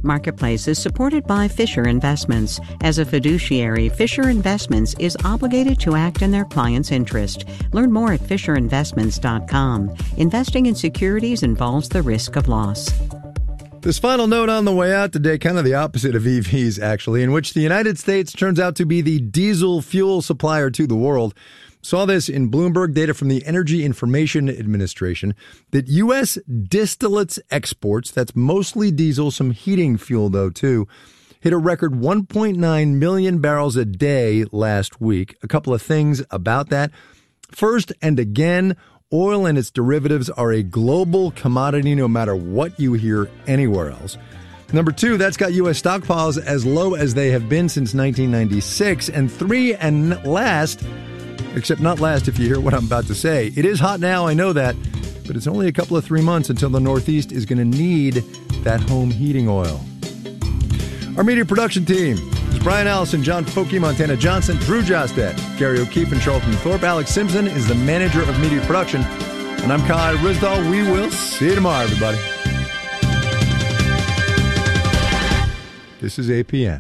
Marketplace is supported by Fisher Investments. As a fiduciary, Fisher Investments is obligated to act in their client's interest. Learn more at FisherInvestments.com. Investing in securities involves the risk of loss. This final note on the way out today, kind of the opposite of EVs, actually, in which the United States turns out to be the diesel fuel supplier to the world. Saw this in Bloomberg data from the Energy Information Administration that U.S. distillates exports, that's mostly diesel, some heating fuel, though, too, hit a record 1.9 million barrels a day last week. A couple of things about that. First, and again, oil and its derivatives are a global commodity no matter what you hear anywhere else. Number two, that's got U.S. stockpiles as low as they have been since 1996. And three, and last, except not last if you hear what I'm about to say, it is hot now, I know that, but it's only a couple of 3 months until the Northeast is going to need that home heating oil. Our media production team is Brian Allison, John Foky, Montana Johnson, Drew Jostet, Gary O'Keefe, and Charlton Thorpe. Alex Simpson is the manager of media production. And I'm Kai Rizdal. We will see you tomorrow, everybody. This is APM.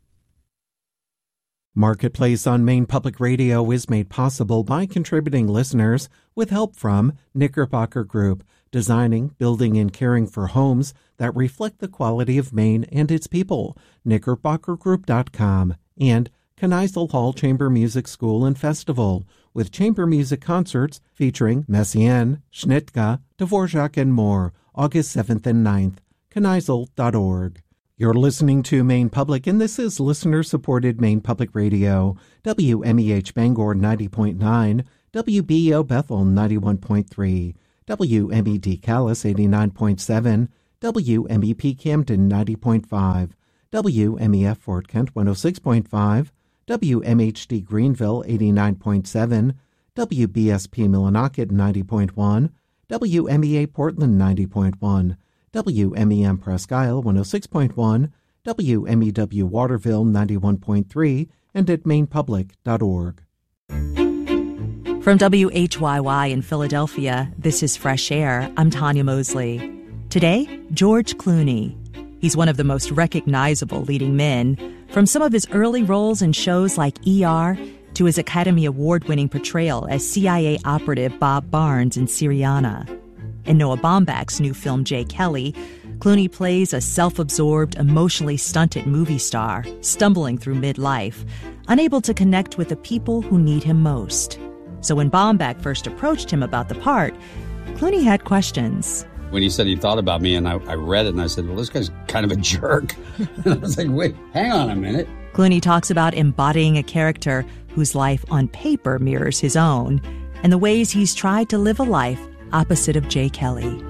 Marketplace on Maine Public Radio is made possible by contributing listeners with help from Knickerbocker Group, designing, building, and caring for homes that reflect the quality of Maine and its people, knickerbockergroup.com, and Kneisel Hall Chamber Music School and Festival, with chamber music concerts featuring Messiaen, Schnittke, Dvorak, and more, August 7th and 9th, kneisel.org. You're listening to Maine Public, and this is listener-supported Maine Public Radio, WMEH Bangor 90.9, WBO Bethel 91.3, WMED Calais 89.7, WMEP Camden 90.5, WMEF Fort Kent 106.5, WMHD Greenville 89.7, WBSP Millinocket 90.1, WMEA Portland 90.1, WMEM Presque Isle 106.1, WMEW Waterville 91.3, and at mainepublic.org. From WHYY in Philadelphia, this is Fresh Air. I'm Tanya Mosley. Today, George Clooney. He's one of the most recognizable leading men, from some of his early roles in shows like ER to his Academy Award-winning portrayal as CIA operative Bob Barnes in Syriana. In Noah Baumbach's new film, Jay Kelly, Clooney plays a self-absorbed, emotionally stunted movie star, stumbling through midlife, unable to connect with the people who need him most. So when Baumbach first approached him about the part, Clooney had questions. When he said he thought about me, and I read it, and I said, well, this guy's kind of a jerk. And I was like, wait, hang on a minute. Clooney talks about embodying a character whose life on paper mirrors his own, and the ways he's tried to live a life opposite of Jay Kelly.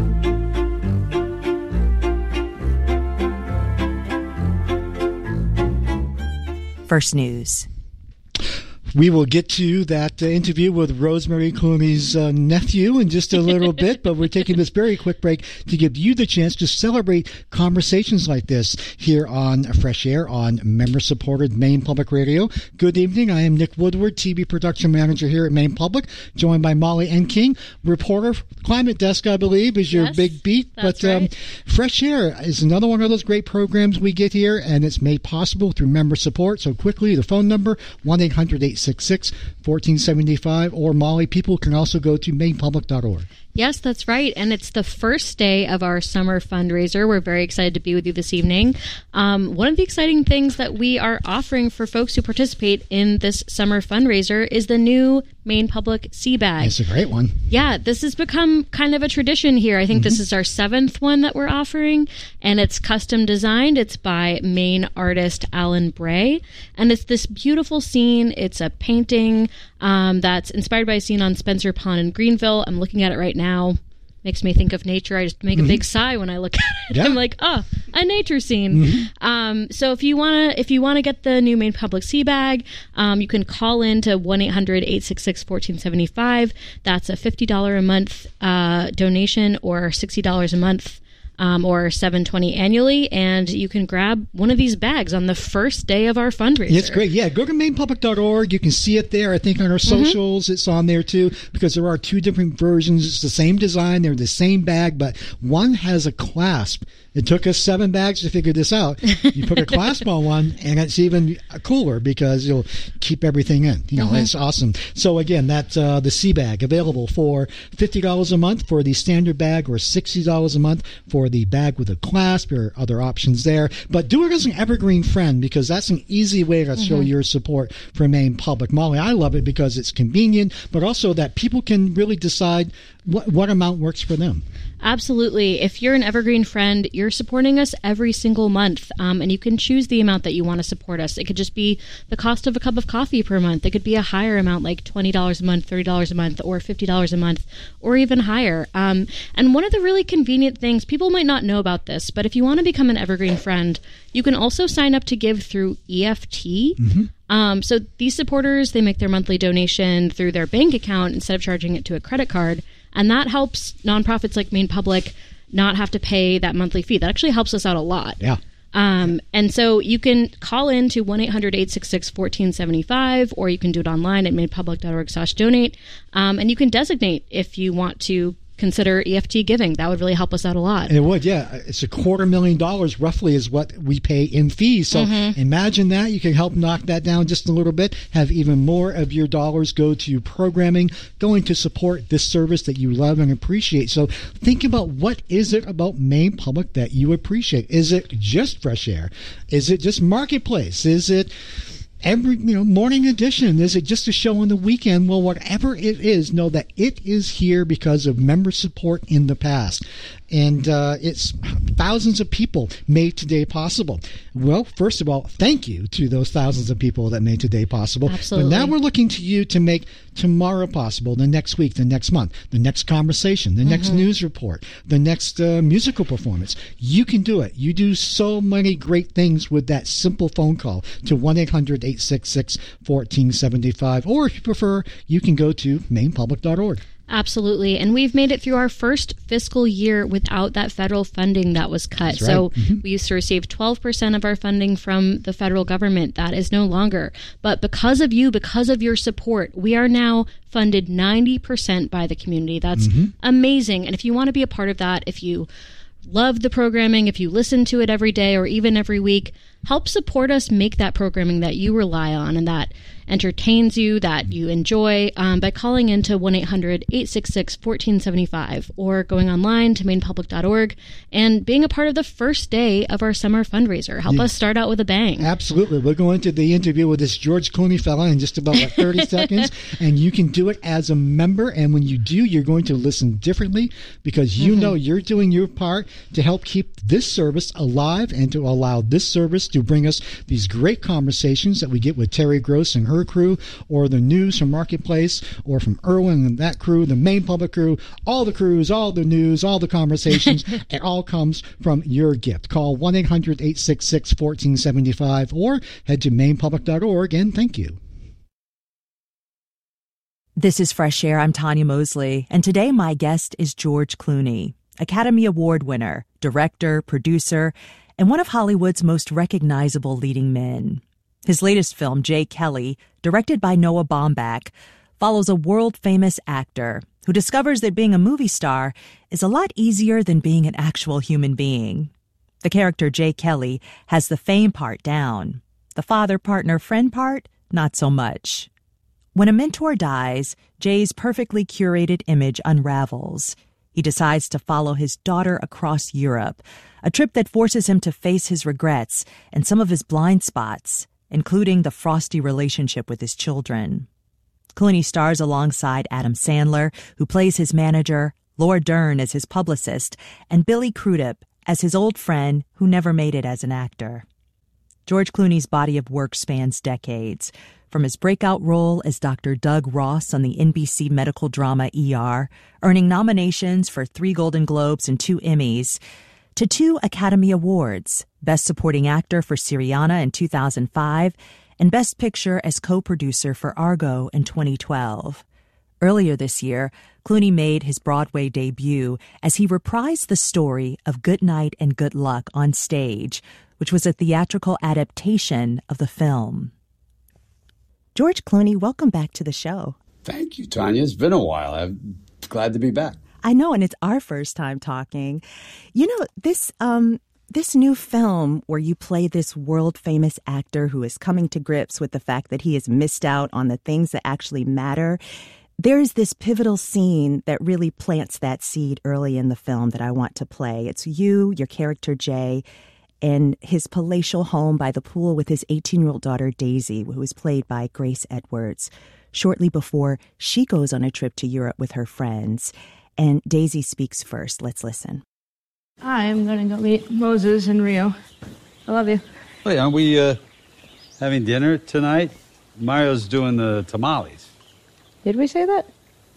First News. We will get to that interview with Rosemary Clooney's nephew in just a little bit, but we're taking this very quick break to give you the chance to celebrate conversations like this here on Fresh Air on member-supported Maine Public Radio. Good evening. I am Nick Woodward, TV production manager here at Maine Public, joined by Molly Enking, reporter, Climate Desk, I believe, is your big beat. That's but right. Fresh Air is another one of those great programs we get here, and it's made possible through member support. So quickly, the phone number, 1-800-866-1475, or Molly, people can also go to mainepublic.org. Yes, that's right. And it's the first day of our summer fundraiser. We're very excited to be with you this evening. One of the exciting things that we are offering for folks who participate in this summer fundraiser is the new Maine Public Sea Bag. It's a great one. Yeah, this has become kind of a tradition here. I think this is our 7th one that we're offering, and it's custom designed. It's by Maine artist Alan Bray, and it's this beautiful scene. It's a painting that's inspired by a scene on Spencer Pond in Greenville. I'm looking at it right now. Makes me think of nature. I just make a big sigh when I look at it. Yeah. I'm like, oh, a nature scene. So if you wanna get the new Maine Public Sea Bag, you can call in to 1-800-866-1475. That's a $50 a month donation, or $60 a month or $7.20 annually, and you can grab one of these bags on the first day of our fundraiser. It's great. Yeah, go to mainpublic.org. You can see it there. I think on our socials it's on there too, because there are two different versions. It's the same design. They're the same bag, but one has a clasp. It took us 7 bags to figure this out. You put a clasp on one, and it's even cooler because you'll keep everything in. It's awesome. So again, that's the C bag, available for $50 a month for the standard bag, or $60 a month for the bag with a clasp. There are other options there. But do it as an evergreen friend, because that's an easy way to show your support for Maine Public. Molly, I love it because it's convenient, but also that people can really decide what amount works for them. Absolutely. If you're an evergreen friend, you're supporting us every single month, and you can choose the amount that you want to support us. It could just be the cost of a cup of coffee per month. It could be a higher amount, like $20 a month, $30 a month, or $50 a month, or even higher. And one of the really convenient things, people might not know about this, but if you want to become an evergreen friend, you can also sign up to give through EFT. So these supporters, they make their monthly donation through their bank account instead of charging it to a credit card. And that helps nonprofits like Maine Public not have to pay that monthly fee. That actually helps us out a lot. Yeah. And so you can call in to 1-800-866-1475, or you can do it online at mainepublic.org/donate. And you can designate if you want to consider EFT giving. That would really help us out a lot. And it would, yeah. It's $250,000 roughly is what we pay in fees. So imagine that. You can help knock that down just a little bit, have even more of your dollars go to programming, going to support this service that you love and appreciate. So think about, what is it about Maine Public that you appreciate? Is it just fresh air? Is it just Marketplace? Is it every morning edition? Is it just a show on the weekend? Well, whatever it is, know that it is here because of member support in the past. And it's thousands of people made today possible. Well, first of all, thank you to those thousands of people that made today possible. Absolutely. But now we're looking to you to make tomorrow possible, the next week, the next month, the next conversation, the next news report, the next musical performance. You can do it. You do so many great things with that simple phone call to 1-800-866-1475. Or if you prefer, you can go to mainepublic.org. Absolutely. And we've made it through our first fiscal year without that federal funding that was cut. That's right. So we used to receive 12% of our funding from the federal government. That is no longer. But because of you, because of your support, we are now funded 90% by the community. That's amazing. And if you want to be a part of that, if you love the programming, if you listen to it every day or even every week, help support us make that programming that you rely on and that entertains you, that you enjoy, by calling into 1-800-866-1475 or going online to mainepublic.org and being a part of the first day of our summer fundraiser. Help us start out with a bang. Absolutely. We'll go into the interview with this George Clooney fella in just about 30 seconds, and you can do it as a member. And when you do, you're going to listen differently because you know you're doing your part to help keep this service alive and to allow this service to bring us these great conversations that we get with Terry Gross and her crew, or the news from Marketplace, or from Irwin and that crew, the Maine Public crew, all the crews, all the news, all the conversations. It all comes from your gift. Call 1-800-866-1475 or head to mainepublic.org, and thank you. This is Fresh Air. I'm Tanya Mosley, and today my guest is George Clooney, Academy Award winner, director, producer, and one of Hollywood's most recognizable leading men. His latest film, Jay Kelly, directed by Noah Baumbach, follows a world-famous actor who discovers that being a movie star is a lot easier than being an actual human being. The character Jay Kelly has the fame part down. The father, partner, friend part, not so much. When a mentor dies, Jay's perfectly curated image unravels. He decides to follow his daughter across Europe, a trip that forces him to face his regrets and some of his blind spots, including the frosty relationship with his children. Clooney stars alongside Adam Sandler, who plays his manager, Laura Dern as his publicist, and Billy Crudup as his old friend who never made it as an actor. George Clooney's body of work spans decades, from his breakout role as Dr. Doug Ross on the NBC medical drama ER, earning nominations for 3 Golden Globes and 2 Emmys, to 2 Academy Awards, Best Supporting Actor for Syriana in 2005 and Best Picture as co-producer for Argo in 2012. Earlier this year, Clooney made his Broadway debut as he reprised the story of Good Night and Good Luck on stage, which was a theatrical adaptation of the film. George Clooney, welcome back to the show. Thank you, Tanya. It's been a while. I'm glad to be back. I know, and it's our first time talking. You know, this new film where you play this world-famous actor who is coming to grips with the fact that he has missed out on the things that actually matter, there is this pivotal scene that really plants that seed early in the film that I want to play. It's you, your character Jay, in his palatial home by the pool with his 18-year-old daughter Daisy, who is played by Grace Edwards, shortly before she goes on a trip to Europe with her friends. And Daisy speaks first. Let's listen. I'm going to go meet Moses in Rio. I love you. Wait, aren't we having dinner tonight? Mario's doing the tamales. Did we say that?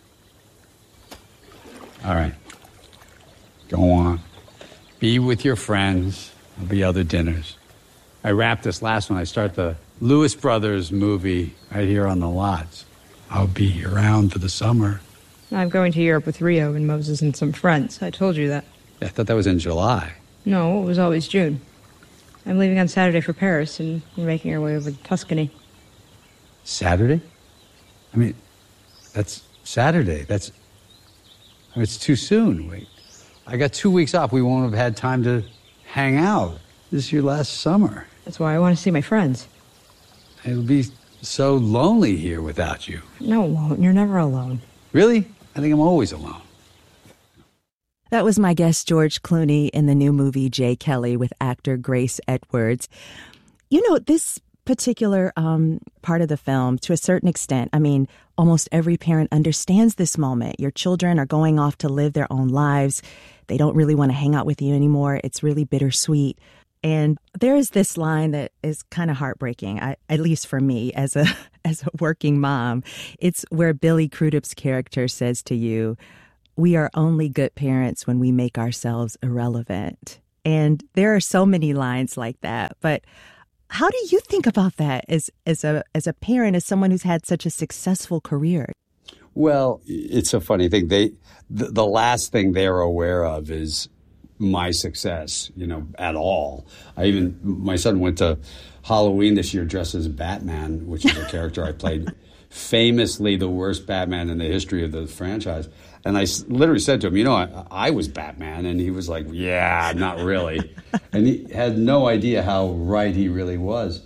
All right. Go on. Be with your friends. There'll be other dinners. I wrap this last one. I start the Lewis Brothers movie right here on the lots. I'll be around for the summer. I'm going to Europe with Rio and Moses and some friends. I told you that. I thought that was in July. No, it was always June. I'm leaving on Saturday for Paris, and we're making our way over to Tuscany. Saturday? I mean, that's Saturday. It's too soon. Wait, I got 2 weeks off. We won't have had time to hang out. This is your last summer. That's why I want to see my friends. It'll be so lonely here without you. No, it won't. You're never alone. Really? I think I'm always alone. That was my guest, George Clooney, in the new movie Jay Kelly with actor Grace Edwards. You know, this particular part of the film, to a certain extent, I mean, almost every parent understands this moment. Your children are going off to live their own lives. They don't really want to hang out with you anymore. It's really bittersweet. And there is this line that is kind of heartbreaking, at least for me as a working mom. It's where Billy Crudup's character says to you, "We are only good parents when we make ourselves irrelevant." And there are so many lines like that. But how do you think about that as a parent, as someone who's had such a successful career? Well, it's a funny thing. The last thing they're aware of is my success, at all. My son went to Halloween this year dressed as Batman, which is a character I played, famously the worst Batman in the history of the franchise. And I literally said to him, I was Batman. And he was like, yeah, not really. And he had no idea how right he really was.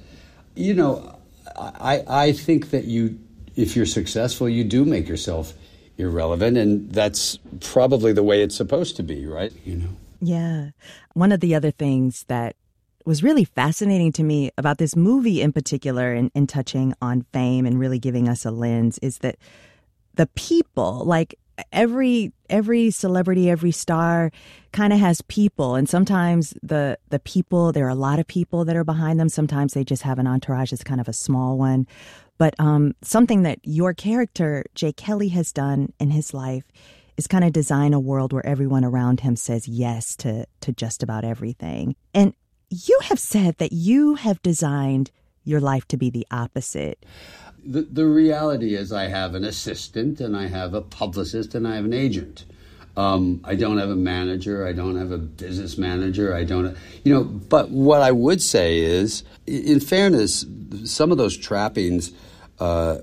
I think that if you're successful, you do make yourself irrelevant. And that's probably the way it's supposed to be, right? Yeah. One of the other things that was really fascinating to me about this movie in particular, and touching on fame and really giving us a lens, is that the people, like every celebrity, every star kind of has people. And sometimes the people, there are a lot of people that are behind them. Sometimes they just have an entourage that's kind of a small one. But something that your character, Jay Kelly, has done in his life is kind of design a world where everyone around him says yes to just about everything. And you have said that you have designed your life to be the opposite. The reality is I have an assistant and I have a publicist and I have an agent. I don't have a manager. I don't have a business manager. I don't, but what I would say is, in fairness, some of those trappings they're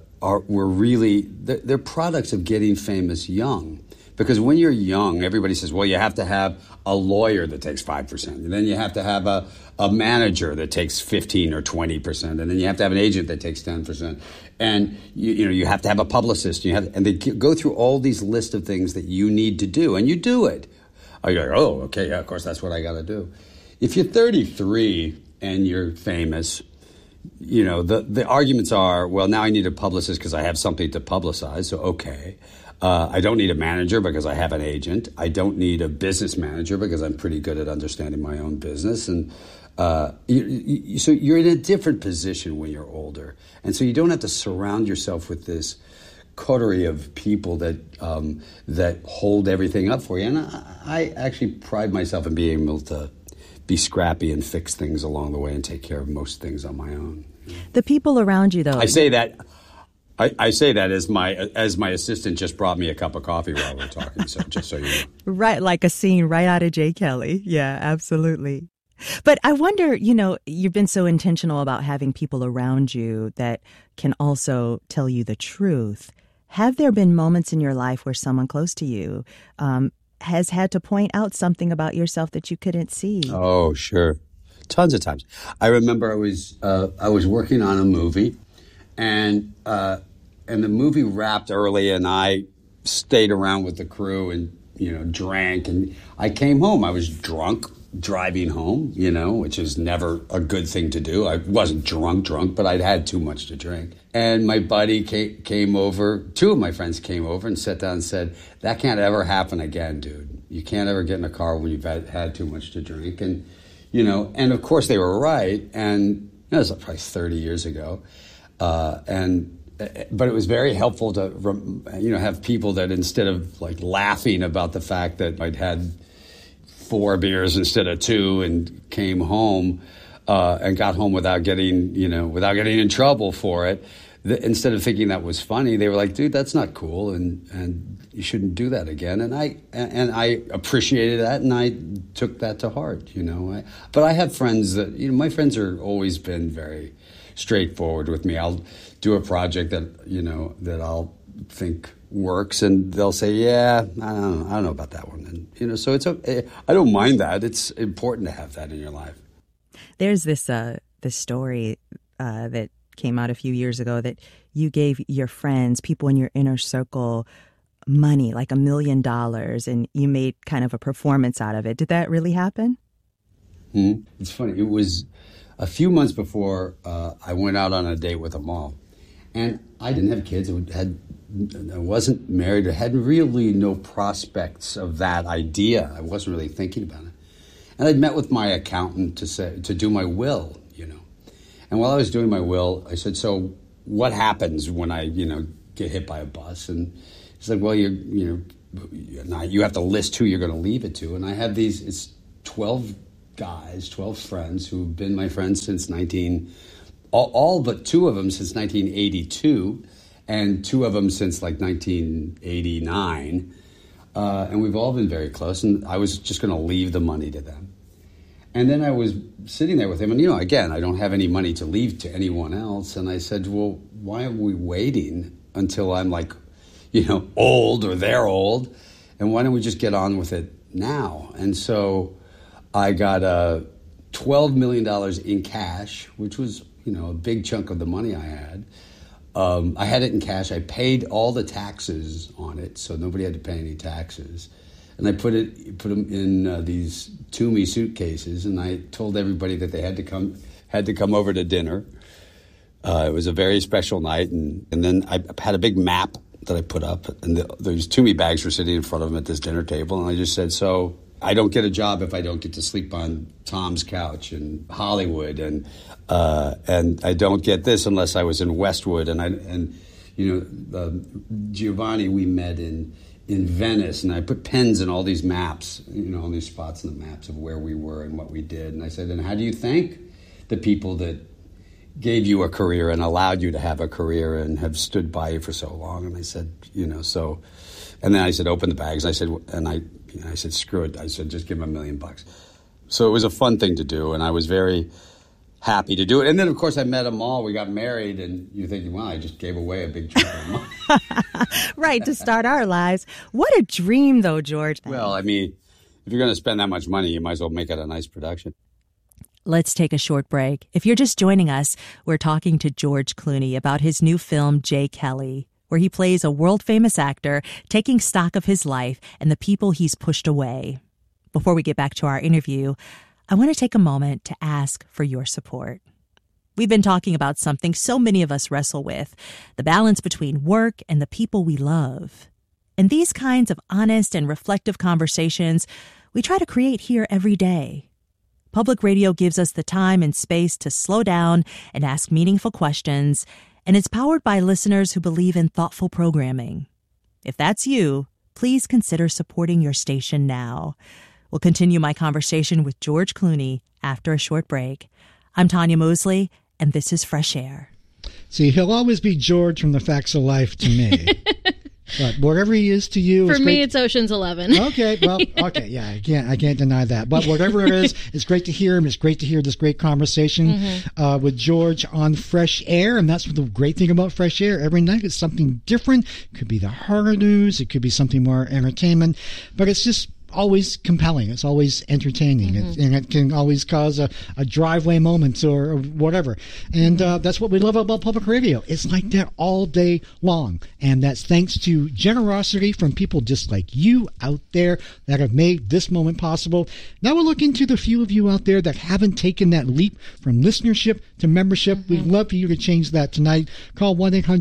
products of getting famous young. Because when you're young, everybody says, well, you have to have a lawyer that takes 5%. And then you have to have a manager that takes 15 or 20%. And then you have to have an agent that takes 10%. And you have to have a publicist. And they go through all these lists of things that you need to do. And you do it. You're like, oh, okay, yeah, of course, that's what I got to do. If you're 33 and you're famous, the arguments are, well, now I need a publicist because I have something to publicize. So, okay. I don't need a manager because I have an agent. I don't need a business manager because I'm pretty good at understanding my own business. And so you're in a different position when you're older. And so you don't have to surround yourself with this coterie of people that hold everything up for you. And I actually pride myself in being able to be scrappy and fix things along the way and take care of most things on my own. The people around you, though. I say that I say that as my assistant just brought me a cup of coffee while we're talking. So just so you know. Right, like a scene right out of J. Kelly. Yeah, absolutely. But I wonder, you've been so intentional about having people around you that can also tell you the truth. Have there been moments in your life where someone close to you has had to point out something about yourself that you couldn't see? Oh, sure. Tons of times. I remember I was working on a movie, and the movie wrapped early, and I stayed around with the crew and drank, and I came home. I was drunk driving home, which is never a good thing to do. I wasn't drunk, but I'd had too much to drink. And my buddy came over, two of my friends came over and sat down and said, "That can't ever happen again, dude. You can't ever get in a car when you've had too much to drink." And, and of course they were right. And it was probably 30 years ago. But it was very helpful to, have people that instead of like laughing about the fact that I'd had 4 beers instead of 2 and came home and got home without getting in trouble for it. Instead of thinking that was funny, they were like, "Dude, that's not cool, and you shouldn't do that again." And I appreciated that, and I took that to heart. But I have friends that my friends are always been very straightforward with me. I'll do a project that I'll think works, and they'll say, "Yeah, I don't know about that one." And so it's okay. I don't mind that. It's important to have that in your life. There's this story that came out a few years ago that you gave your friends, people in your inner circle, money, like $1 million, and you made kind of a performance out of it. Did that really happen? It's funny. It was a few months before I went out on a date with them all, and I didn't have kids. I wasn't married. I had really no prospects of that idea. I wasn't really thinking about it. And I'd met with my accountant to do my will, And while I was doing my will, I said, "So what happens when I, get hit by a bus?" And he's like, "Well, you have to list who you're going to leave it to." And I have it's 12 guys, 12 friends who've been my friends since all but 2 of them since 1982. And 2 of them since like 1989. And we've all been very close. And I was just going to leave the money to them. And then I was sitting there with him. And, again, I don't have any money to leave to anyone else. And I said, "Well, why are we waiting until I'm like, old or they're old? And why don't we just get on with it now?" And so I got $12 million in cash, which was, a big chunk of the money I had. I had it in cash. I paid all the taxes on it, so nobody had to pay any taxes. And I put them in these Toomey suitcases, and I told everybody that they had to come over to dinner. It was a very special night, and then I had a big map that I put up, and those Toomey bags were sitting in front of them at this dinner table, and I just said, "So I don't get a job if I don't get to sleep on Tom's couch in Hollywood, and I don't get this unless I was in Westwood, and Giovanni we met in Venice, and I put pens in all these maps, all these spots in the maps of where we were and what we did." And I said, "And how do you thank the people that gave you a career and allowed you to have a career and have stood by you for so long?" And I said, so, and then I said, "Open the bags." And I said, "Screw it." I said, "Just give him $1 million." So it was a fun thing to do, and I was very happy to do it. And then, of course, I met them all. We got married, and you're thinking, "Wow, I just gave away a big chunk of money." Right, to start our lives. What a dream, though, George. Well, I mean, if you're going to spend that much money, you might as well make it a nice production. Let's take a short break. If you're just joining us, we're talking to George Clooney about his new film, J. Kelly, where he plays a world-famous actor taking stock of his life and the people he's pushed away. Before we get back to our interview, I want to take a moment to ask for your support. We've been talking about something so many of us wrestle with, the balance between work and the people we love. And these kinds of honest and reflective conversations we try to create here every day. Public radio gives us the time and space to slow down and ask meaningful questions, and it's powered by listeners who believe in thoughtful programming. If that's you, please consider supporting your station now. We'll continue my conversation with George Clooney after a short break. I'm Tanya Mosley, and this is Fresh Air. See, he'll always be George from the Facts of Life to me. But whatever he is to you, for me, it's Ocean's 11. Okay, well, okay, yeah, I can't deny that. But whatever it is, it's great to hear him. It's great to hear this great conversation with George on Fresh Air, and that's the great thing about Fresh Air. Every night it's something different. It could be the horror news, it could be something more entertainment, but it's just always compelling. It's always entertaining, and it can always cause a driveway moment or whatever. And that's what we love about public radio. It's like that all day long, and that's thanks to generosity from people just like you out there that have made this moment possible. Now we're looking to the few of you out there that haven't taken that leap from listenership to membership. We'd love for you to change that tonight. Call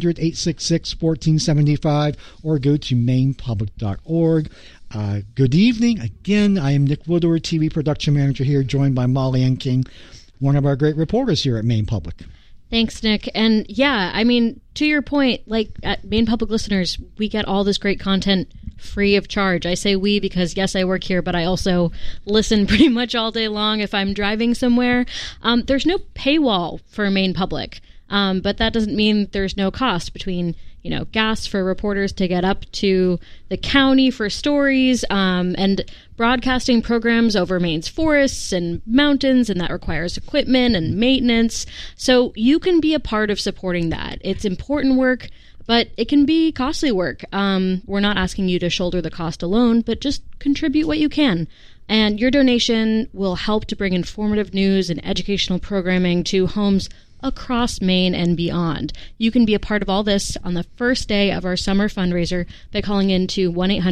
1-800-866-1475 or go to mainpublic.org. Good evening. Again, I am Nick Woodward, TV production manager here, joined by Molly Ann King, one of our great reporters here at Maine Public. Thanks, Nick. And yeah, I mean, to your point, like at Maine Public listeners, we get all this great content free of charge. I say we because, yes, I work here, but I also listen pretty much all day long if I'm driving somewhere. There's no paywall for Maine Public, but that doesn't mean there's no cost between gas for reporters to get up to the county for stories, and broadcasting programs over Maine's forests and mountains, and that requires equipment and maintenance. So you can be a part of supporting that. It's important work, but it can be costly work. We're not asking you to shoulder the cost alone, but just contribute what you can. And your donation will help to bring informative news and educational programming to homes across Maine and beyond. You can be a part of all this on the first day of our summer fundraiser by calling in to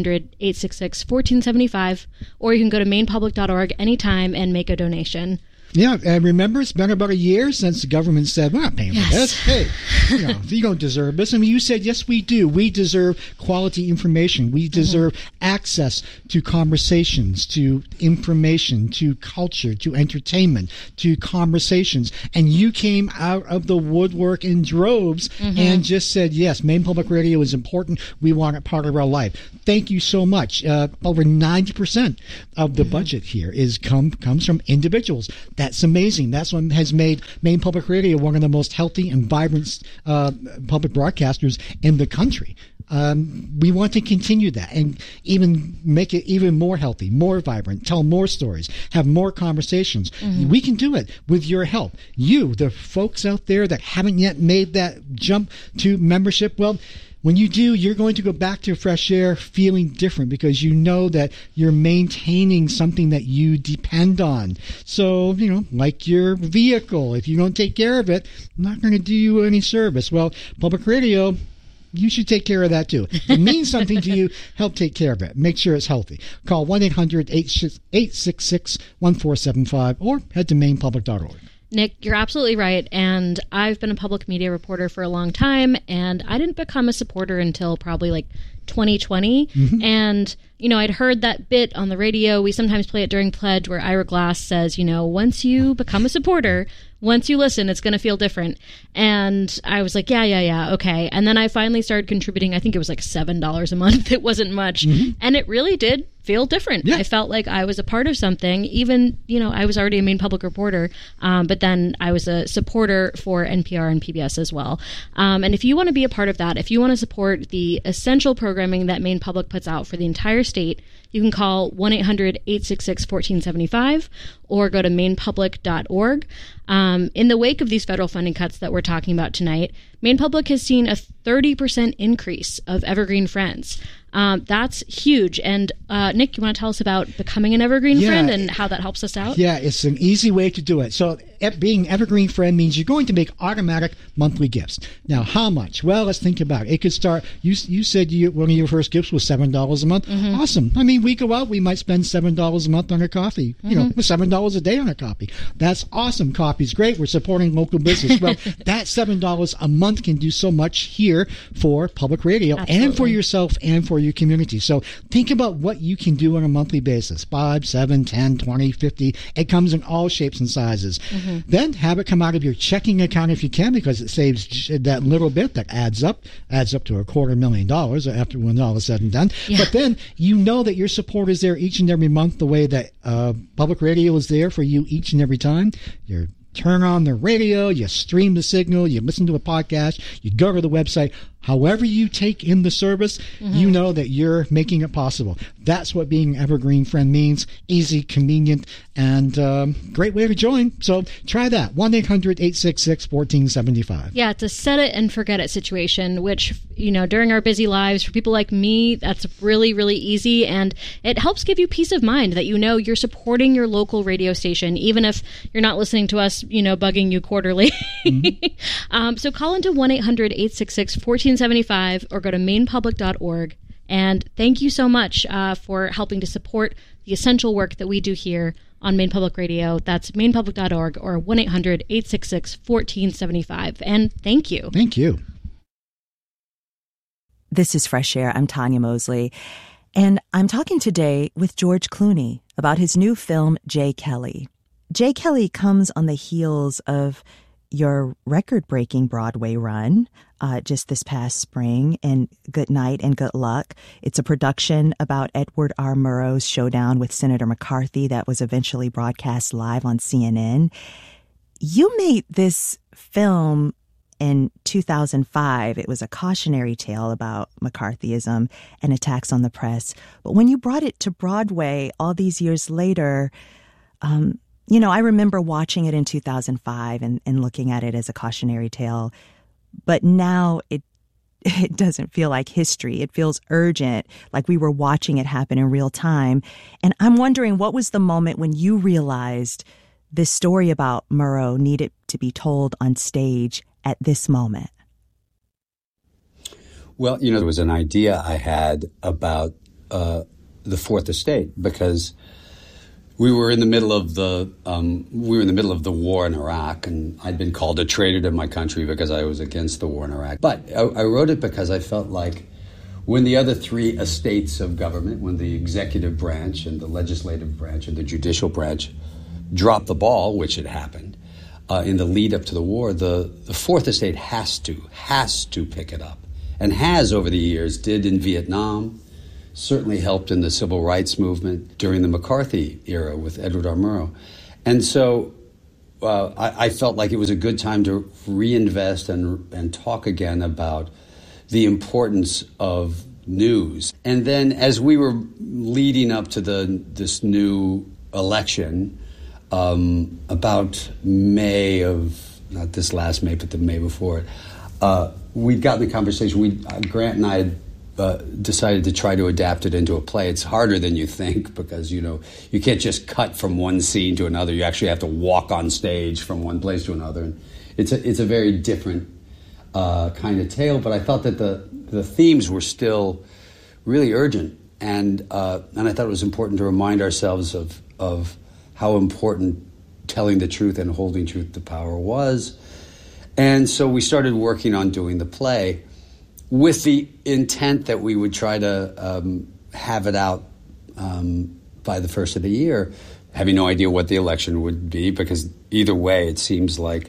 1-800-866-1475, or you can go to mainpublic.org anytime and make a donation. Yeah, and remember, it's been about a year since the government said, we're not paying for this. Hey, you don't deserve this. I mean, you said, yes, we do. We deserve quality information. We deserve access to conversations, to information, to culture, to entertainment, to conversations. And you came out of the woodwork in droves and just said, yes, Maine Public Radio is important. We want it part of our life. Thank you so much. Over 90% of the budget here comes from individuals. That's amazing. That's what has made Maine Public Radio one of the most healthy and vibrant public broadcasters in the country. We want to continue that and even make it even more healthy, more vibrant, tell more stories, have more conversations. We can do it with your help. You, the folks out there that haven't yet made that jump to membership, well, when you do, you're going to go back to Fresh Air feeling different because you know that you're maintaining something that you depend on. So, like your vehicle, if you don't take care of it, I'm not going to do you any service. Well, public radio, you should take care of that too. If it means something to you, help take care of it. Make sure it's healthy. Call 1-800-866-1475 or head to mainpublic.org. Nick, you're absolutely right. And I've been a public media reporter for a long time, and I didn't become a supporter until probably like 2020. And, I'd heard that bit on the radio. We sometimes play it during Pledge where Ira Glass says, once you become a supporter, once you listen, it's going to feel different. And I was like, yeah, okay. And then I finally started contributing. I think it was like $7 a month. It wasn't much. And it really did feel different. Yeah. I felt like I was a part of something. Even, I was already a Maine Public reporter, but then I was a supporter for NPR and PBS as well. And if you want to be a part of that, if you want to support the essential programming that Maine Public puts out for the entire state, you can call 1-800-866-1475 or go to mainpublic.org. In the wake of these federal funding cuts that we're talking about tonight, Maine Public has seen a 30% increase of Evergreen Friends. That's huge. And Nick, you want to tell us about becoming an Evergreen Friend and how that helps us out? Yeah, it's an easy way to do it. So being Evergreen Friend means you're going to make automatic monthly gifts. Now, how much? Well, let's think about it. It could start, you said one of your first gifts was $7 a month. Awesome. I mean, we go out, we might spend $7 a month on a coffee, $7 a day on a coffee. That's awesome. Coffee's great. We're supporting local business. Well, that $7 a month can do so much here for public radio and for yourself and for your community. So think about what you can do on a monthly basis. 5, 7, 10, 20, 50. It comes in all shapes and sizes. Then have it come out of your checking account if you can, because it saves that little bit that adds up to $250,000 after when all is said and done. But then you know that your support is there each and every month, the way that public radio is there for you each and every time. Your turn on the radio, you stream the signal, you listen to a podcast, you go to the website. However you take in the service, you know that you're making it possible. That's what being an Evergreen friend means. Easy, convenient, and great way to join. So try that. 1-800-866-1475. Yeah, it's a set it and forget it situation, which, during our busy lives, for people like me, that's really, really easy. And it helps give you peace of mind that you're supporting your local radio station, even if you're not listening to us, bugging you quarterly. So call into 1-800-866-1475 or go to mainpublic.org. And thank you so much for helping to support the essential work that we do here on Maine Public Radio. That's mainpublic.org or 1-800-866-1475. And thank you. Thank you. This is Fresh Air. I'm Tanya Mosley. And I'm talking today with George Clooney about his new film, Jay Kelly. Jay Kelly comes on the heels of your record-breaking Broadway run just this past spring, and Good Night and Good Luck. It's a production about Edward R. Murrow's showdown with Senator McCarthy that was eventually broadcast live on CNN. You made this film in 2005. It was a cautionary tale about McCarthyism and attacks on the press. But when you brought it to Broadway all these years later, I remember watching it in 2005 and looking at it as a cautionary tale. But now it doesn't feel like history. It feels urgent, like we were watching it happen in real time. And I'm wondering, what was the moment when you realized this story about Murrow needed to be told on stage at this moment? Well, there was an idea I had about the Fourth Estate, because we were in the middle of the war in Iraq, and I'd been called a traitor to my country because I was against the war in Iraq. But I wrote it because I felt like when the other three estates of government, when the executive branch and the legislative branch and the judicial branch dropped the ball, which had happened in the lead up to the war, the Fourth Estate has to pick it up, and has over the years, did in Vietnam, certainly helped in the civil rights movement during the McCarthy era with Edward R. Murrow. And so I felt like it was a good time to reinvest and talk again about the importance of news. And then as we were leading up to this new election, about May of, not this last May, but the May before it, we'd gotten the conversation. Grant and I had decided to try to adapt it into a play. It's harder than you think, because you can't just cut from one scene to another. You actually have to walk on stage from one place to another, and it's a very different kind of tale. But I thought that the themes were still really urgent, and I thought it was important to remind ourselves of how important telling the truth and holding truth to power was. And so we started working on doing the play, with the intent that we would try to have it out by the first of the year, having no idea what the election would be, because either way, it seems like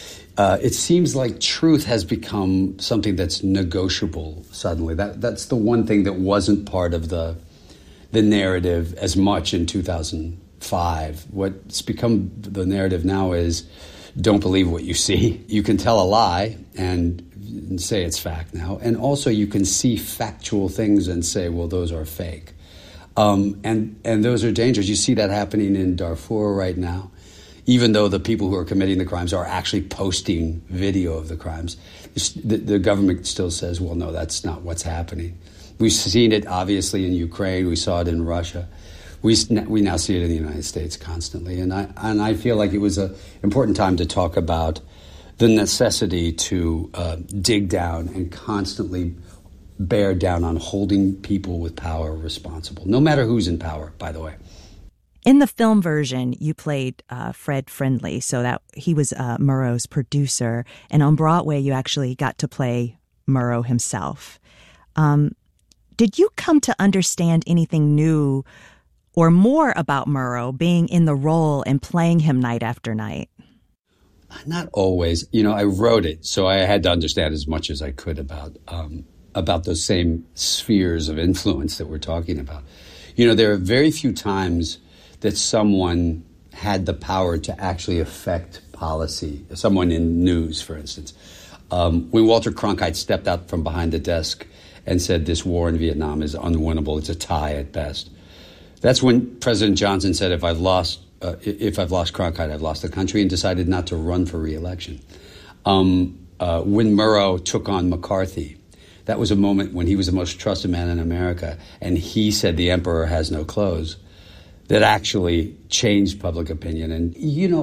truth has become something that's negotiable suddenly. That's the one thing that wasn't part of the narrative as much in 2005. What's become the narrative now is, don't believe what you see. You can tell a lie and say it's fact now. And also you can see factual things and say, well, those are fake. And those are dangerous. You see that happening in Darfur right now. Even though the people who are committing the crimes are actually posting video of the crimes, the government still says, well, no, that's not what's happening. We've seen it, obviously, in Ukraine. We saw it in Russia. We now see it in the United States constantly. And I feel like it was an important time to talk about the necessity to dig down and constantly bear down on holding people with power responsible, no matter who's in power, by the way. In the film version, you played Fred Friendly, so that he was Murrow's producer. And on Broadway, you actually got to play Murrow himself. Did you come to understand anything new or more about Murrow being in the role and playing him night after night? Not always. I wrote it, so I had to understand as much as I could about those same spheres of influence that we're talking about. There are very few times that someone had the power to actually affect policy. Someone in news, for instance. When Walter Cronkite stepped out from behind the desk and said this war in Vietnam is unwinnable, it's a tie at best. That's when President Johnson said, if I've lost Cronkite, I've lost the country, and decided not to run for re-election. When Murrow took on McCarthy, that was a moment when he was the most trusted man in America, and he said the emperor has no clothes. That actually changed public opinion. And,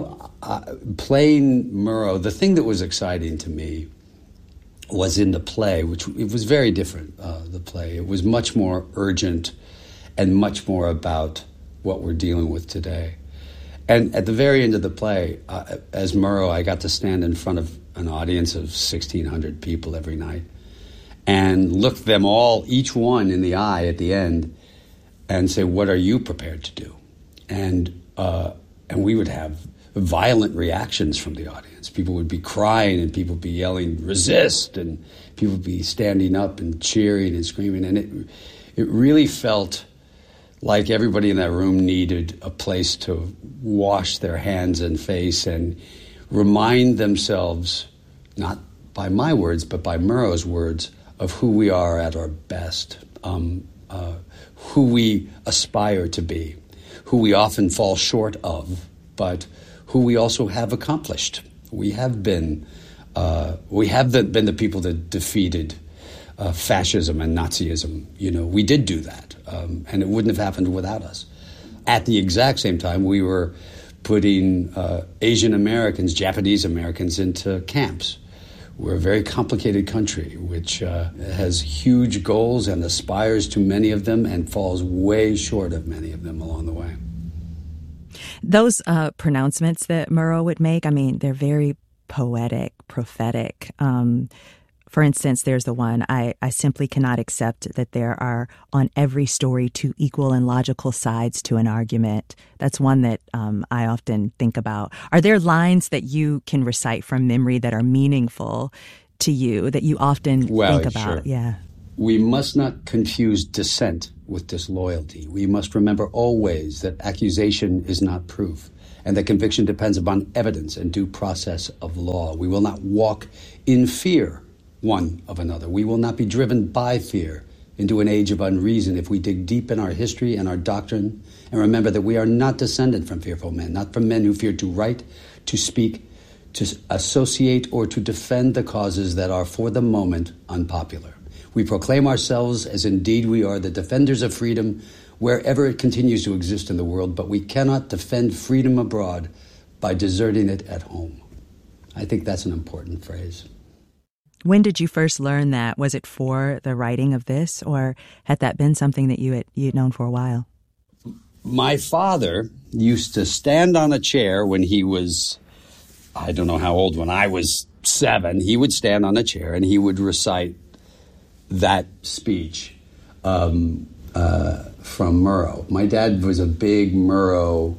playing Murrow, the thing that was exciting to me was in the play, which it was very different, the play. It was much more urgent and much more about what we're dealing with today. And at the very end of the play, as Murrow, I got to stand in front of an audience of 1,600 people every night and look them all, each one in the eye at the end, and say, what are you prepared to do? And we would have violent reactions from the audience. People would be crying and people would be yelling, resist, and people would be standing up and cheering and screaming. And it really felt like everybody in that room needed a place to wash their hands and face and remind themselves, not by my words, but by Murrow's words, of who we are at our best, who we aspire to be, who we often fall short of, but who we also have accomplished. We have been the people that defeated fascism and Nazism. We did do that, and it wouldn't have happened without us. At the exact same time, we were putting Asian Americans, Japanese Americans into camps. We're a very complicated country, which has huge goals and aspires to many of them and falls way short of many of them along the way. Those pronouncements that Murrow would make, they're very poetic, prophetic. For instance, there's the one, I simply cannot accept that there are on every story two equal and logical sides to an argument. That's one that I often think about. Are there lines that you can recite from memory that are meaningful to you, that you often think about? Sure. Yeah. We must not confuse dissent with disloyalty. We must remember always that accusation is not proof, and that conviction depends upon evidence and due process of law. We will not walk in fear one of another. We will not be driven by fear into an age of unreason if we dig deep in our history and our doctrine and remember that we are not descended from fearful men, not from men who fear to write, to speak, to associate, or to defend the causes that are for the moment unpopular. We proclaim ourselves as indeed we are the defenders of freedom wherever it continues to exist in the world, but we cannot defend freedom abroad by deserting it at home. I think that's an important phrase. When did you first learn that? Was it for the writing of this, or had that been something that you'd known for a while? My father used to stand on a chair when he was, I don't know how old, when I was 7. He would stand on a chair and he would recite that speech from Murrow. My dad was a big Murrow.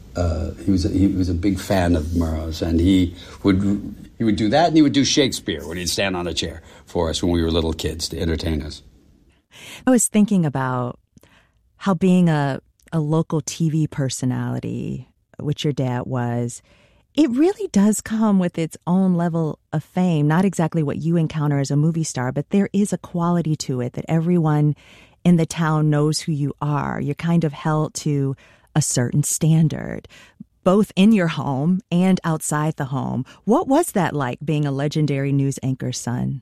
He was a big fan of Murrow's, and he would do that, and he would do Shakespeare when he'd stand on a chair for us when we were little kids to entertain us. I was thinking about how being a local TV personality, which your dad was, it really does come with its own level of fame. Not exactly what you encounter as a movie star, but there is a quality to it that everyone in the town knows who you are. You're kind of held to a certain standard, both in your home and outside the home. What was that like, being a legendary news anchor's son?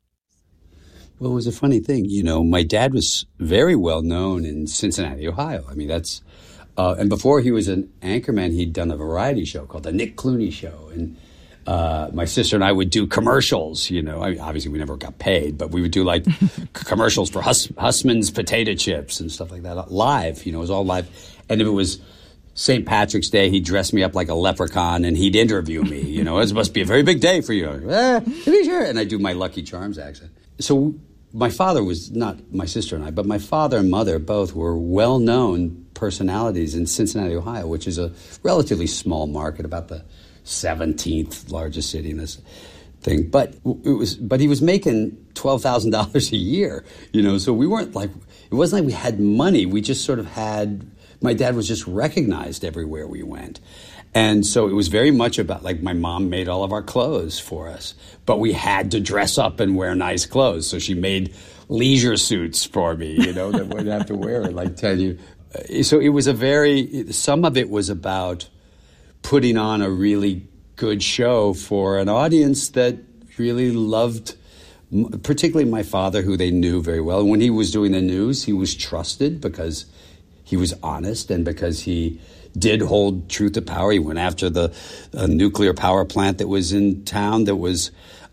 Well, it was a funny thing. My dad was very well known in Cincinnati, Ohio. that's... and before he was an anchorman, he'd done a variety show called The Nick Clooney Show. And my sister and I would do commercials, obviously we never got paid, but we would do like commercials for Hussman's potato chips and stuff like that live, it was all live. And if it was St. Patrick's Day, he'd dress me up like a leprechaun and he'd interview me, it must be a very big day for you. Sure. And I'd do my Lucky Charms accent. So my father was not my sister and I, but my father and mother both were well-known personalities in Cincinnati, Ohio, which is a relatively small market, about the 17th largest city in this thing. But he was making $12,000 a year, so we weren't like, it wasn't like we had money. We just sort of had my dad was just recognized everywhere we went. And so it was very much about, like, my mom made all of our clothes for us, but we had to dress up and wear nice clothes. So she made leisure suits for me, you know, that we'd have to wear and, like, tell you. So it was some of it was about putting on a really good show for an audience that really loved, particularly my father, who they knew very well. And when he was doing the news, he was trusted because he was honest and because he did hold truth to power. He went after the nuclear power plant that was in town that was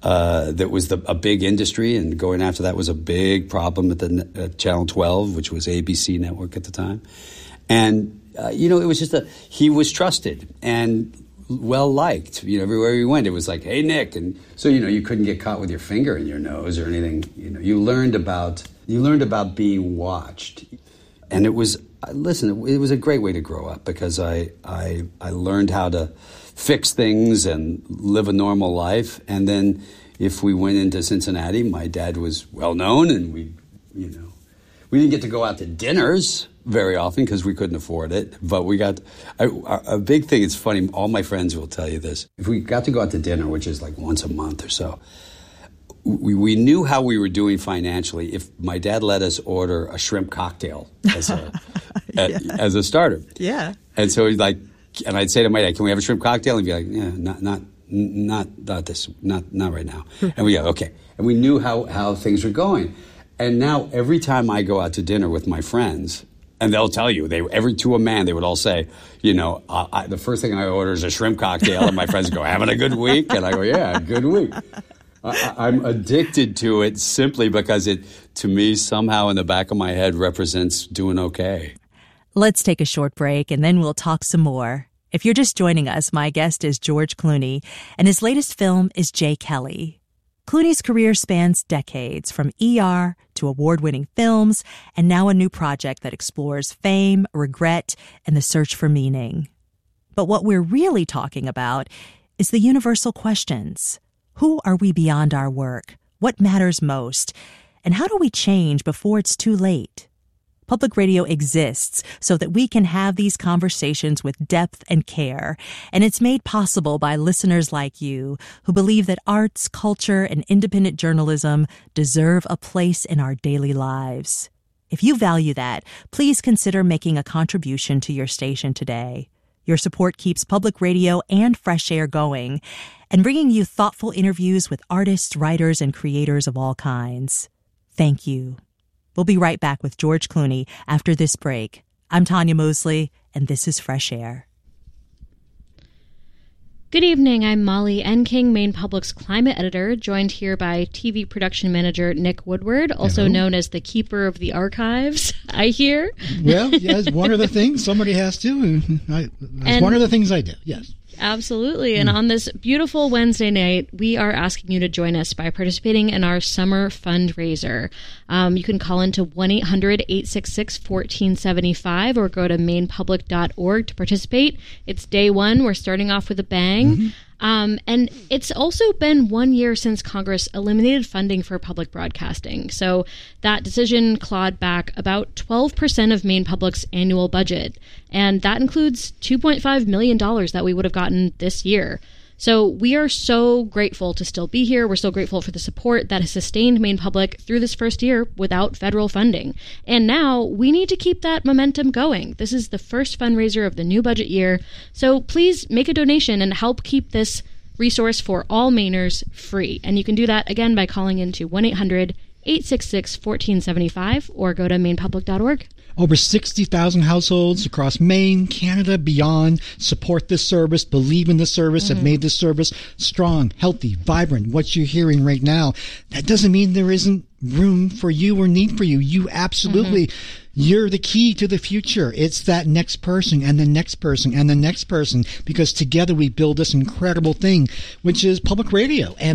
a big industry, and going after that was a big problem at the Channel 12, which was ABC network at the time. And, it was just he was trusted and well-liked. Everywhere he went, it was like, hey, Nick. And so, you couldn't get caught with your finger in your nose or anything. You learned about being watched. And it was, it was a great way to grow up because I learned how to fix things and live a normal life. And then if we went into Cincinnati, my dad was well known, and we didn't get to go out to dinners very often because we couldn't afford it. But we got a big thing. It's funny. All my friends will tell you this. If we got to go out to dinner, which is like once a month or so, we knew how we were doing financially if my dad let us order a shrimp cocktail as a starter. Yeah. And so he's like, and I'd say to my dad, "Can we have a shrimp cocktail?" And he'd be like, "Yeah, not this, not right now." And we go, "Okay." And we knew how things were going. And now every time I go out to dinner with my friends, and they'll tell you, to a man, they would all say, the first thing I order is a shrimp cocktail, and my friends go, "Having a good week?" And I go, "Yeah, good week." I'm addicted to it simply because it, to me, somehow in the back of my head represents doing okay. Let's take a short break and then we'll talk some more. If you're just joining us, my guest is George Clooney, and his latest film is Jay Kelly. Clooney's career spans decades, from ER to award-winning films, and now a new project that explores fame, regret, and the search for meaning. But what we're really talking about is the universal questions. Who are we beyond our work? What matters most? And how do we change before it's too late? Public radio exists so that we can have these conversations with depth and care, and it's made possible by listeners like you who believe that arts, culture, and independent journalism deserve a place in our daily lives. If you value that, please consider making a contribution to your station today. Your support keeps public radio and Fresh Air going, and bringing you thoughtful interviews with artists, writers, and creators of all kinds. Thank you. We'll be right back with George Clooney after this break. I'm Tanya Mosley, and this is Fresh Air. Good evening. I'm Molly Enking, Maine Public's climate editor, joined here by TV production manager Nick Woodward, also known as the keeper of the archives, I hear. Well, yes, one of the things somebody has to. It's one of the things I do, yes. Absolutely. And on this beautiful Wednesday night, we are asking you to join us by participating in our summer fundraiser. You can call into 1-800-866-1475 or go to mainepublic.org to participate. It's day one. We're starting off with a bang. Mm-hmm. And it's also been 1 year since Congress eliminated funding for public broadcasting. So that decision clawed back about 12% of Maine Public's annual budget. And that includes $2.5 million that we would have gotten this year. So we are so grateful to still be here. We're so grateful for the support that has sustained Maine Public through this first year without federal funding. And now we need to keep that momentum going. This is the first fundraiser of the new budget year. So please make a donation and help keep this resource for all Mainers free. And you can do that, again, by calling into 1-800-866-1475 or go to mainepublic.org. Over 60,000 households across Maine, Canada, beyond support this service, believe in the service, have made this service strong, healthy, vibrant. What you're hearing right now, that doesn't mean there isn't room for you or need for you. You absolutely, you're the key to the future. It's that next person and the next person and the next person, because together we build this incredible thing, which is public radio. And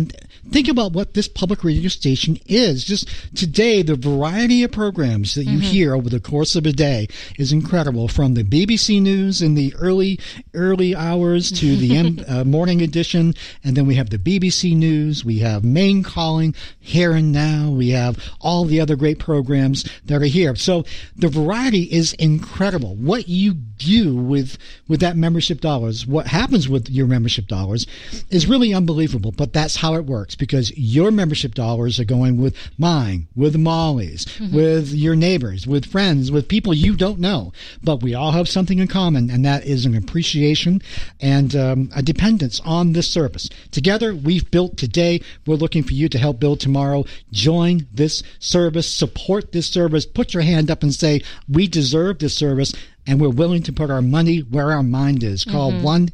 think about what this public radio station is. Just today, the variety of programs that you hear over the course of a day is incredible. From the BBC News in the early hours to the morning edition, and then we have the BBC News, we have Maine Calling, Here and Now, we have all the other great programs that are here. So the variety is incredible. What you do with that membership dollars, what happens with your membership dollars is really unbelievable, but that's how it works, because your membership dollars are going with mine, with Molly's, with your neighbors, with friends, with people you don't know, but we all have something in common, and that is an appreciation and a dependence on this service. Together, we've built today. We're looking for you to help build tomorrow. Join this service, support this service, put your hand up and say, we deserve this service, and we're willing to put our money where our mind is. Call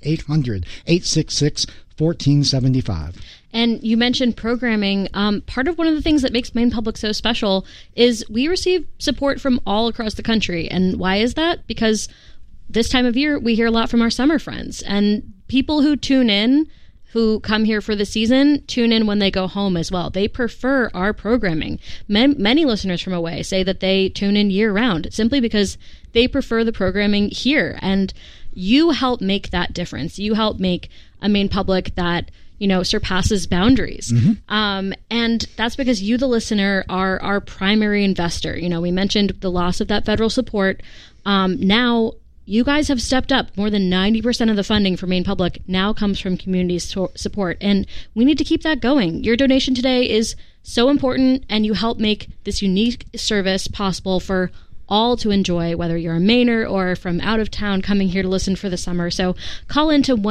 1-800-866-1475. And you mentioned programming. Part of one of the things that makes Maine Public so special is we receive support from all across the country. And why is that? Because this time of year, we hear a lot from our summer friends. And people who tune in, who come here for the season, tune in when they go home as well. They prefer our programming. Many listeners from away say that they tune in year-round simply because they prefer the programming here. And you help make that difference. You help make a Maine Public that, you know, surpasses boundaries. And that's because you, the listener, are our primary investor. You know, we mentioned the loss of that federal support. Now, you guys have stepped up. More than 90% of the funding for Maine Public now comes from community support, and we need to keep that going. Your donation today is so important, and you help make this unique service possible for all to enjoy, whether you're a Mainer or from out of town coming here to listen for the summer. So call in to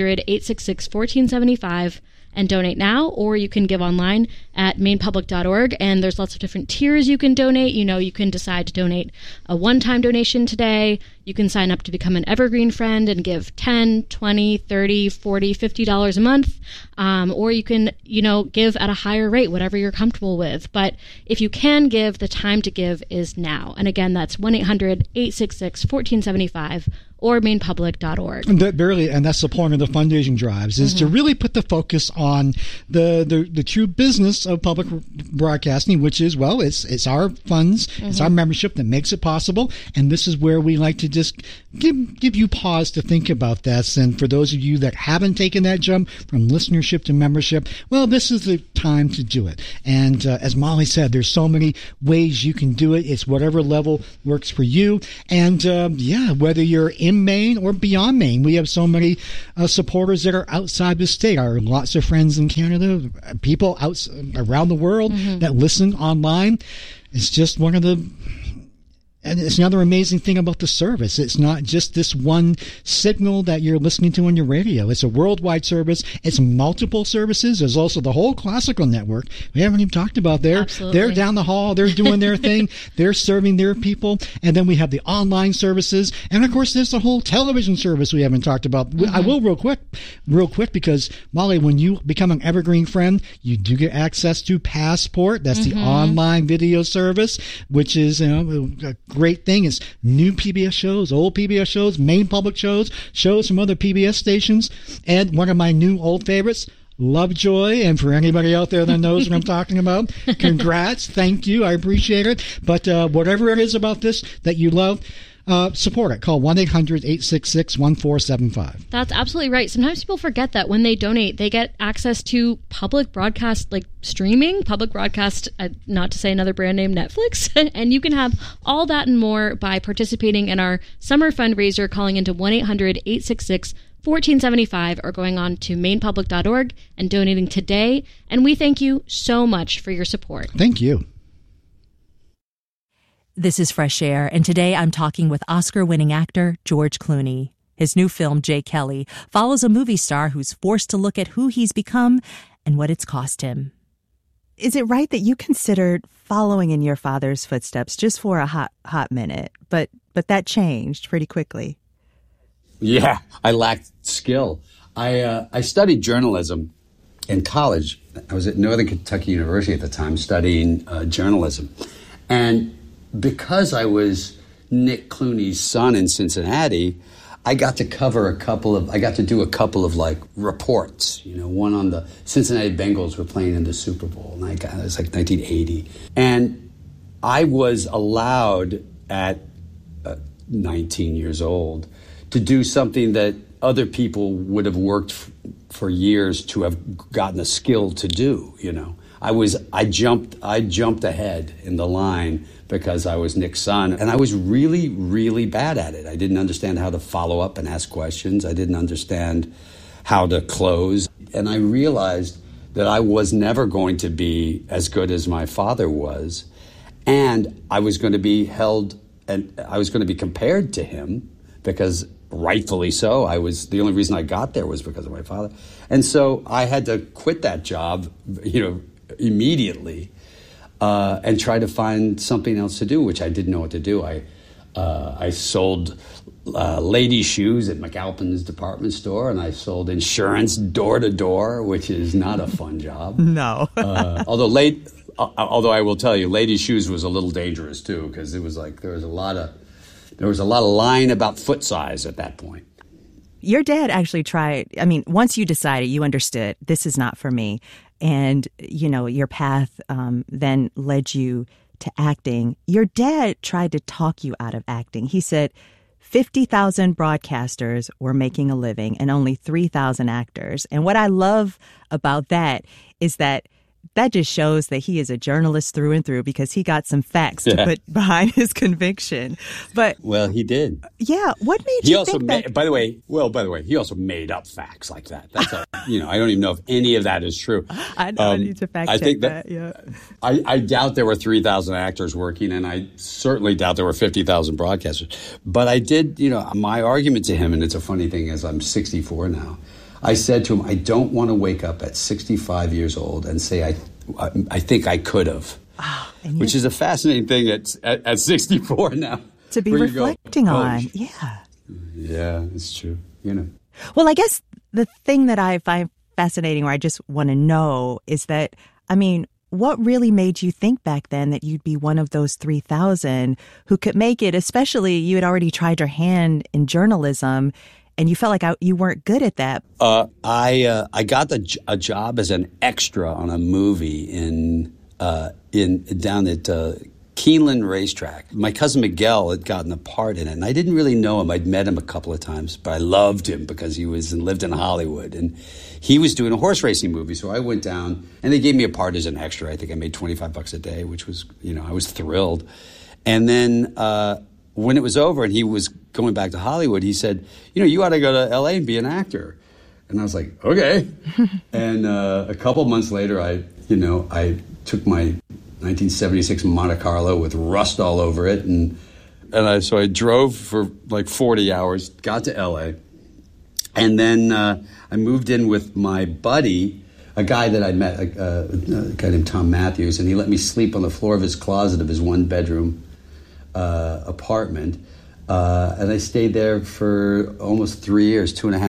1-800-866-1475 and donate now, or you can give online at mainepublic.org, and there's lots of different tiers you can donate. You know, you can decide to donate a one-time donation today. You can sign up to become an Evergreen friend and give $10, $20, $30, $40, $50 a month, or you can, you know, give at a higher rate, whatever you're comfortable with. But if you can give, the time to give is now. And again, that's 1-800-866-1475 or mainepublic.org. And that's the point of the fundraising drives, is to really put the focus on the true business of public broadcasting, which is, well, it's our funds, it's our membership that makes it possible. And this is where we like to just give you pause to think about this. And for those of you that haven't taken that jump from listenership to membership, well, this is the time to do it. And as Molly said, there's so many ways you can do it. It's whatever level works for you. And whether you're in Maine or beyond Maine, we have so many supporters that are outside the state. Our lots of friends in Canada, people around the world that listen online. It's just one of the... And it's another amazing thing about the service. It's not just this one signal that you're listening to on your radio. It's a worldwide service. It's multiple services. There's also the whole classical network. We haven't even talked about there. They're down the hall. They're doing their thing. They're serving their people. And then we have the online services. And of course, there's the whole television service we haven't talked about. I will real quick, because Molly, when you become an Evergreen friend, you do get access to Passport. That's the online video service, which is, a great thing. Is new PBS shows, old PBS shows, Maine Public shows from other PBS stations, and one of my new old favorites, Lovejoy. And for anybody out there that knows what I'm talking about, congrats, thank you, I appreciate it. But whatever it is about this that you love, support it. Call 1-800-866-1475. That's absolutely right. Sometimes people forget that when they donate, they get access to public broadcast, like streaming, public broadcast, not to say another brand name, Netflix. And you can have all that and more by participating in our summer fundraiser, calling into 1-800-866-1475 or going on to mainepublic.org and donating today. And we thank you so much for your support. Thank you. This is Fresh Air, and today I'm talking with Oscar-winning actor George Clooney. His new film, Jay Kelly, follows a movie star who's forced to look at who he's become and what it's cost him. Is it right that you considered following in your father's footsteps just for a hot minute, but that changed pretty quickly? Yeah, I lacked skill. I studied journalism in college. I was at Northern Kentucky University at the time studying journalism. And because I was Nick Clooney's son in Cincinnati, I got to do a couple of like reports, one on the Cincinnati Bengals were playing in the Super Bowl, and it was like 1980. And I was allowed at 19 years old to do something that other people would have worked for years to have gotten a skill to do, I jumped ahead in the line because I was Nick's son, and I was really, really bad at it. I didn't understand how to follow up and ask questions. I didn't understand how to close. And I realized that I was never going to be as good as my father was, and I was going to be held, and I was going to be compared to him because rightfully so. The only reason I got there was because of my father. And so I had to quit that job, immediately, and try to find something else to do, which I didn't know what to do. I sold ladies' shoes at McAlpin's department store, and I sold insurance door to door, which is not a fun job. No. Although I will tell you, ladies' shoes was a little dangerous too, because it was like there was a lot of lying about foot size at that point. Your dad actually tried. I mean, once you decided, you understood this is not for me. And, your path then led you to acting. Your dad tried to talk you out of acting. He said 50,000 broadcasters were making a living and only 3,000 actors. And what I love about that is that just shows that he is a journalist through and through, because he got some facts to put behind his conviction. Well, he did. Yeah. What made you think that? By the way, he also made up facts like that. That's I don't even know if any of that is true. I know. I need to fact check that. Yeah. I doubt there were 3,000 actors working, and I certainly doubt there were 50,000 broadcasters. But I did, my argument to him, and it's a funny thing, is I'm 64 now. I said to him, I don't want to wake up at 65 years old and say, I think I could have, which is a fascinating thing at 64 now. To be reflecting on. Yeah. Yeah, it's true. Well, I guess the thing that I find fascinating, or I just want to know, is that, what really made you think back then that you'd be one of those 3,000 who could make it, especially you had already tried your hand in journalism, and you felt like you weren't good at that? I got a job as an extra on a movie down at Keeneland Racetrack. My cousin Miguel had gotten a part in it, and I didn't really know him. I'd met him a couple of times, but I loved him because he lived in Hollywood, and he was doing a horse racing movie. So I went down, and they gave me a part as an extra. I think I made $25 a day, which was, I was thrilled. And then when it was over and he was going back to Hollywood, he said, you ought to go to L.A. and be an actor. And I was like, okay. And a couple months later, I took my 1976 Monte Carlo with rust all over it, so I drove for like 40 hours, got to L.A., and then I moved in with my buddy, a guy that I met, a guy named Tom Matthews, and he let me sleep on the floor of his closet of his one-bedroom apartment. And I stayed there for almost 3 years, 2.5